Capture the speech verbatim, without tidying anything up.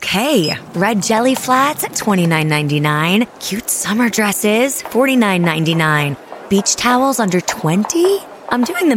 Okay, red jelly flats, twenty-nine ninety-nine. Cute summer dresses, forty-nine ninety-nine. Beach towels under twenty? I'm doing the